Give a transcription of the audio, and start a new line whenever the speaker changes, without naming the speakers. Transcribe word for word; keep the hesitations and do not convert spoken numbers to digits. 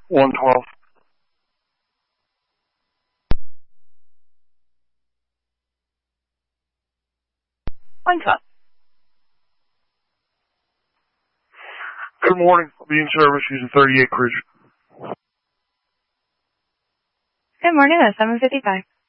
one twelve.
one twelve.
Good morning. I'll be in service using thirty-eight Cruiser.
Good morning, that's seven fifty-five.